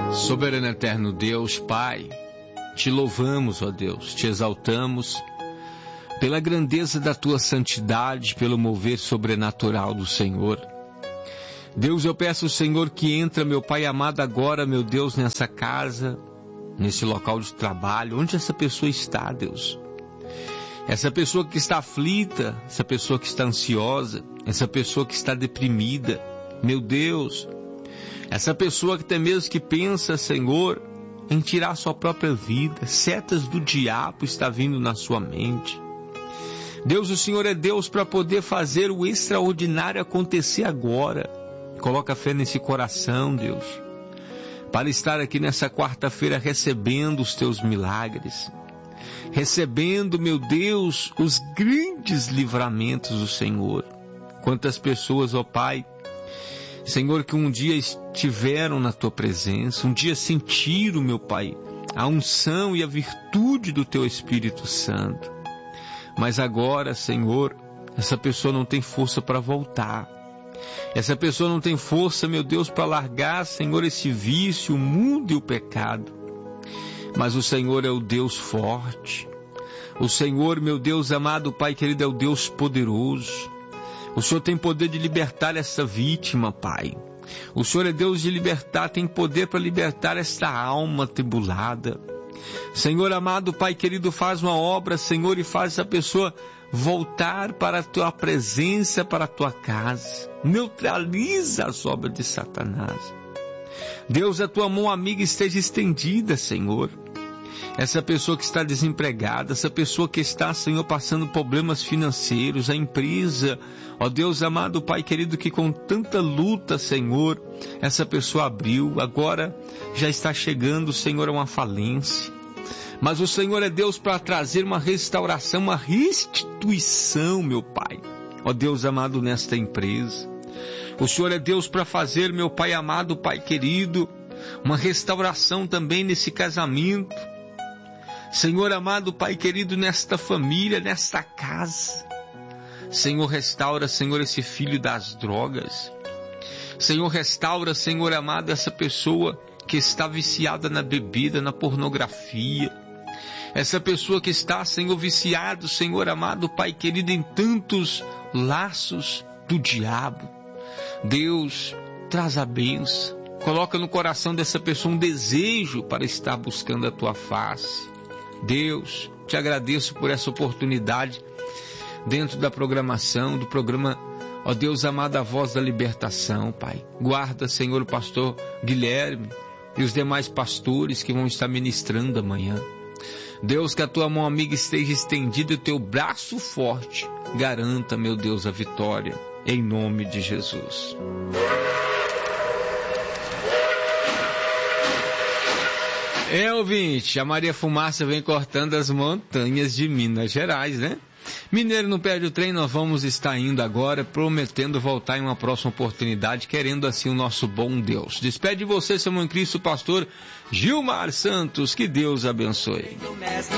Soberano eterno Deus, Pai, te louvamos, ó Deus, te exaltamos pela grandeza da tua santidade, pelo mover sobrenatural do Senhor. Deus, eu peço ao Senhor que entra, meu Pai amado, agora, meu Deus, nessa casa, nesse local de trabalho, onde essa pessoa está, Deus. Essa pessoa que está aflita, essa pessoa que está ansiosa, essa pessoa que está deprimida, meu Deus, essa pessoa que até mesmo que pensa, Senhor, em tirar sua própria vida, setas do diabo está vindo na sua mente. Deus, o Senhor é Deus para poder fazer o extraordinário acontecer agora. Coloca fé nesse coração, Deus, para estar aqui nessa quarta-feira recebendo os teus milagres, recebendo, meu Deus, os grandes livramentos do Senhor. Quantas pessoas, ó Pai, Senhor, que um dia estiveram na tua presença, um dia sentiram, meu Pai, a unção e a virtude do teu Espírito Santo. Mas agora, Senhor, essa pessoa não tem força para voltar. Essa pessoa não tem força, meu Deus, para largar, Senhor, esse vício, o mundo e o pecado. Mas o Senhor é o Deus forte. O Senhor, meu Deus amado, Pai querido, é o Deus poderoso. O Senhor tem poder de libertar essa vítima, Pai. O Senhor é Deus de libertar, tem poder para libertar esta alma tribulada. Senhor amado, Pai querido, faz uma obra, Senhor, e faz essa pessoa voltar para a tua presença, para a tua casa. Neutraliza as obras de Satanás. Deus, a tua mão amiga esteja estendida, Senhor. Essa pessoa que está desempregada, essa pessoa que está, Senhor, passando problemas financeiros, a empresa, ó Deus amado, Pai querido, que com tanta luta, Senhor, essa pessoa abriu, agora já está chegando, Senhor, a uma falência. Mas o Senhor é Deus para trazer uma restauração, uma restituição, meu Pai, ó Deus amado, nesta empresa. O Senhor é Deus para fazer, meu Pai amado, Pai querido, uma restauração também nesse casamento. Senhor amado, Pai querido, nesta família, nesta casa. Senhor, restaura, Senhor, esse filho das drogas. Senhor, restaura, Senhor amado, essa pessoa que está viciada na bebida, na pornografia. Essa pessoa que está, Senhor, viciado, Senhor amado, Pai querido, em tantos laços do diabo. Deus, traz a bênção. Coloca no coração dessa pessoa um desejo para estar buscando a tua face. Deus, te agradeço por essa oportunidade dentro da programação, do programa, ó Deus amado, a voz da libertação, Pai. Guarda, Senhor, o pastor Guilherme e os demais pastores que vão estar ministrando amanhã. Deus, que a tua mão amiga esteja estendida e o teu braço forte garanta, meu Deus, a vitória, em nome de Jesus. Ouvinte, a Maria Fumaça vem cortando as montanhas de Minas Gerais, né? Mineiro não perde o trem, nós vamos estar indo agora, prometendo voltar em uma próxima oportunidade, querendo assim o nosso bom Deus. Despede você, seu irmão em Cristo, pastor Gilmar Santos, que Deus abençoe.